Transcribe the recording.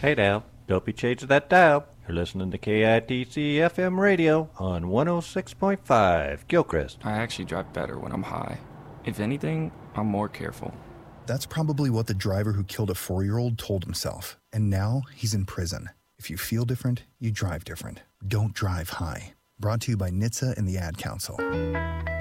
Hey now, don't be changing that dial. You're listening to KITC FM radio on 106.5 Gilchrist. I actually drive better when I'm high. If anything, I'm more careful. That's probably what the driver who killed a 4-year-old told himself. And now he's in prison. If you feel different, you drive different. Don't drive high. Brought to you by NHTSA and the Ad Council.